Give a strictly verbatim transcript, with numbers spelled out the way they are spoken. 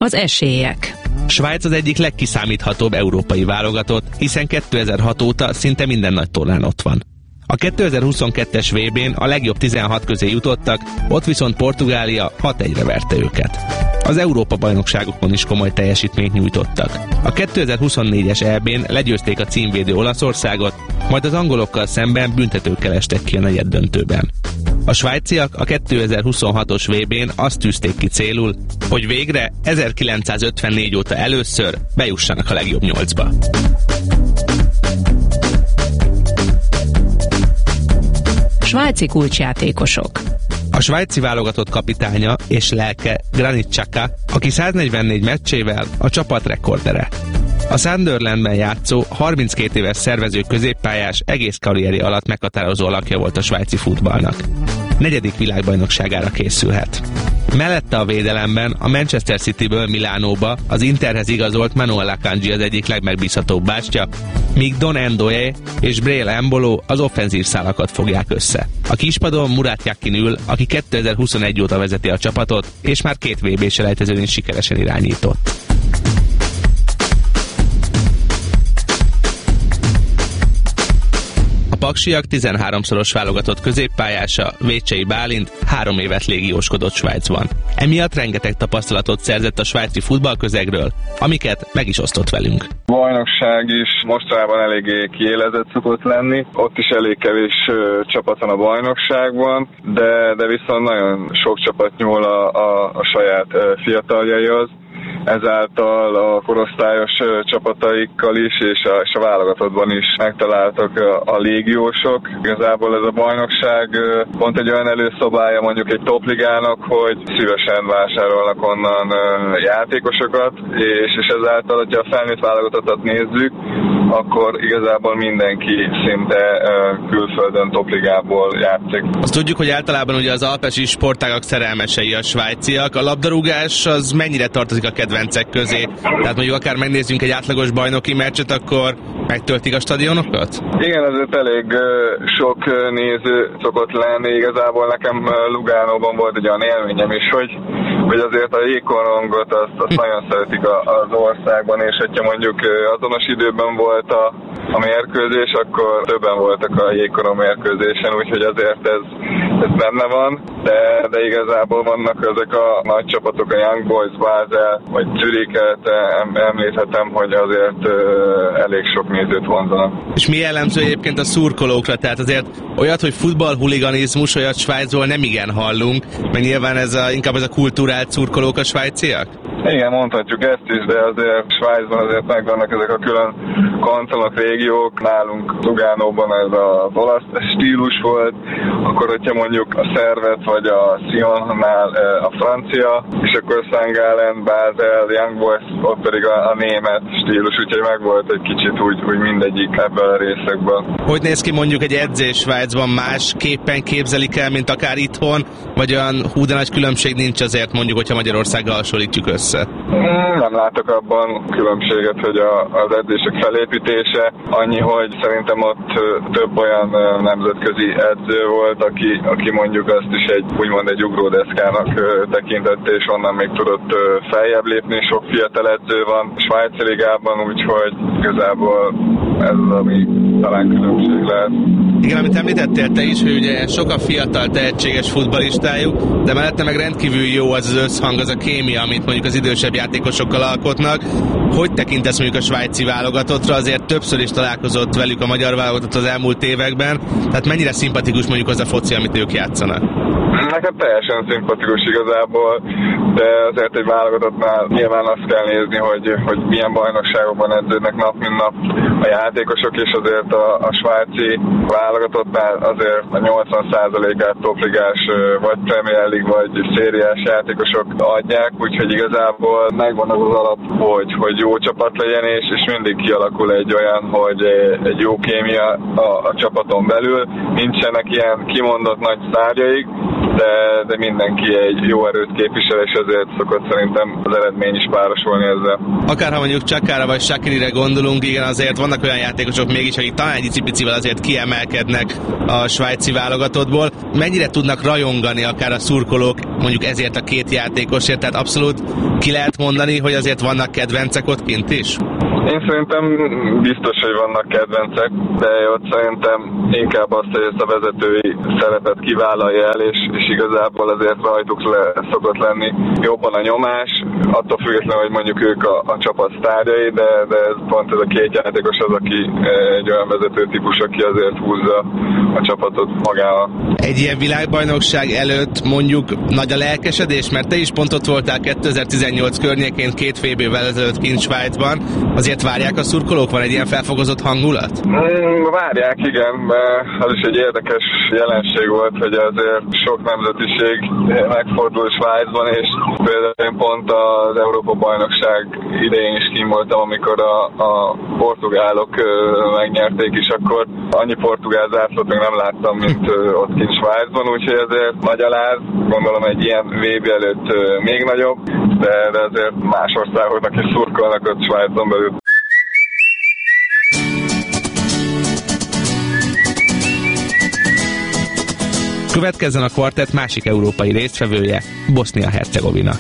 Az esélyek. Svájc az egyik legkiszámíthatóbb európai válogatott, hiszen kétezer-hat óta szinte minden nagy tornán ott van. A kétezer-huszonkettes vé bén a legjobb tizenhat közé jutottak, ott viszont Portugália hat egyre verte őket. Az Európa-bajnokságokon is komoly teljesítményt nyújtottak. A kétezer-huszonnégyes é bén legyőzték a címvédő Olaszországot, majd az angolokkal szemben büntetőkkel estek ki a negyeddöntőben. A svájciak a kétezer-huszonhatos vé bén azt tűzték ki célul, hogy végre ezerkilencszázötvennégy óta először bejussanak a legjobb nyolcba. Svájci kulcsjátékosok. A svájci válogatott kapitánya és lelke Granit Xhaka, aki száznegyvennégy meccsével a csapat rekordere. A Sunderlandben játszó, harminckét éves szervező középpályás egész karrierje alatt meghatározó alakja volt a svájci futballnak. Negyedik világbajnokságára készülhet. Mellette a védelemben a Manchester Cityből Milánóba az Interhez igazolt Manuel Akanji az egyik legmegbízhatóbb bástya, míg Don Ndoye és Breel Embolo az offenzív szálakat fogják össze. A kispadon Murat Yakin ül, aki kétezer-huszonegy óta vezeti a csapatot, és már két vé bé selejtezőn is sikeresen irányított. A paksiak tizenháromszoros válogatott középpályása, Vécsei Bálint három évet légióskodott Svájcban. Emiatt rengeteg tapasztalatot szerzett a svájci futballközegről, amiket meg is osztott velünk. A bajnokság is mostanában eléggé kiélezett szokott lenni, ott is elég kevés uh, csapat van a bajnokságban, de, de viszont nagyon sok csapat nyúl a, a, a saját uh, fiataljaihoz. Ezáltal a korosztályos csapataikkal is, és a, és a válogatottban is megtaláltak a, a légiósok. Igazából ez a bajnokság pont egy olyan előszobája mondjuk egy topligának, hogy szívesen vásárolnak onnan játékosokat, és, és ezáltal, hogyha a felnőtt válogatottat nézzük, akkor igazából mindenki szinte külföldön topligából játszik. Azt tudjuk, hogy általában ugye az alpesi sportágak szerelmesei a svájciak. A labdarúgás az mennyire tartozik a kedvencek közé? Tehát mondjuk akár megnézzünk egy átlagos bajnoki meccset, akkor megtöltik a stadionokat? Igen, ezért elég sok néző szokott lenni. Igazából nekem Lugánóban volt egy olyan élményem is, hogy, hogy azért a jégkorongot azt, azt nagyon szeretik az országban, és hogyha mondjuk azonos időben volt a, a mérkőzés, akkor többen voltak a jégkoron mérkőzésen, úgyhogy azért ez, ez benne van, de, de igazából vannak ezek a nagy csapatok, a Young Boys, Basel, vagy Züriket említhetem, hogy azért elég sok nézőt vonzanak. És mi jellemző egyébként a szurkolókra? Tehát azért olyat, hogy futballhuliganizmus, olyat Svájcból nem igen hallunk, meg nyilván ez a, inkább ez a kulturált szurkolók a svájciak? Igen, mondhatjuk ezt is, de azért Svájcban azért megvannak ezek a külön kantonok, régiók. Nálunk Lugánóban ez az olasz stílus volt, akkor hogyha mondjuk a Servet vagy a Sionnál a francia, és akkor Sankt Gallen, Basel, Young Boys, ott pedig a, a német stílus, úgyhogy megvolt egy kicsit úgy, úgy mindegyik ebből a részekből. Hogy néz ki mondjuk egy edzés Svájcban, másképpen képzelik el, mint akár itthon, vagy olyan hú de nagy különbség nincs azért mondjuk, hogyha Magyarországgal hasonlítjuk össze? Nem látok abban különbséget, hogy a, az edzések felépítése, annyi, hogy szerintem ott több olyan nemzetközi edző volt, aki, aki mondjuk azt is egy úgymond egy ugródeszkának tekintett, és onnan még tudott feljebb lépni. Sok fiatal edző van a Svájci ligában, úgyhogy igazából ez az, ami talán különbség lehet. Igen, amit említettél te is, hogy ugye sok a fiatal tehetséges futballistájuk, de mellette meg rendkívül jó az az összhang, az a kémia, amit mondjuk az idősebb játékosokkal alkotnak. Hogy tekintesz mondjuk a svájci válogatottra? Azért többször is találkozott velük a magyar válogatott az elmúlt években, tehát mennyire szimpatikus mondjuk az a foci, amit ők játszanak? Nekem teljesen szimpatikus igazából, de azért egy válogatottnál nyilván azt kell nézni, hogy, hogy milyen bajnokságokban edződnek nap mint nap a játékosok, és azért a, a svájci válogatottnál azért a nyolcvan százalékát topligás vagy Premier League vagy szériás játékosok adják, úgyhogy igazából megvan az az alap, hogy, hogy jó csapat legyen, és, és mindig kialakul egy olyan, hogy egy jó kémia a, a csapaton belül, nincsenek ilyen kimondott nagy sztárjaik, de, de mindenki egy jó erőt képvisel, és ezért szokott szerintem az eredmény is párosulni ezzel. Akárha mondjuk Csakára vagy Shaqirire gondolunk, igen, azért vannak olyan játékosok mégis, akik talán egy icipicivel azért kiemelkednek a svájci válogatottból. Mennyire tudnak rajongani akár a szurkolók mondjuk ezért a két játékosért, tehát abszolút Ki lehet mondani, hogy azért vannak kedvencek ott kint is? Én szerintem biztos, hogy vannak kedvencek, de ott szerintem inkább azt, hogy ezt a vezetői szerepet kivállalja el, és, és igazából azért rajtuk le, szokott lenni jobban a nyomás, attól függetlenül, hogy mondjuk ők a, a csapat sztárjai, de, de ez pont ez a két játékos az, aki egy olyan vezető típus, aki azért húzza a csapatot magával. Egy ilyen világbajnokság előtt mondjuk nagy a lelkesedés, mert te is pont ott voltál kétezer-tizennyolc környékén két fél évvel ezelőtt kint Svájcban. Azért várják a szurkolók? Van egy ilyen felfokozott hangulat? Mm, várják, igen. Az is egy érdekes jelenség volt, hogy azért sok nemzetiség megfordul Svájcban, és például én pont az Európa-bajnokság idején is kim voltam, amikor a, a portugálok megnyerték, és akkor annyi portugál zászlót még nem láttam, mint ott kint Svájcban, úgyhogy azért nagy aláz, gondolom egy ilyen vé bé előtt még nagyobb, de, de azért más országoknak is szurkolnak ott Svájcon belül. Következzen a kvartett másik európai résztvevője, Bosznia-Hercegovina.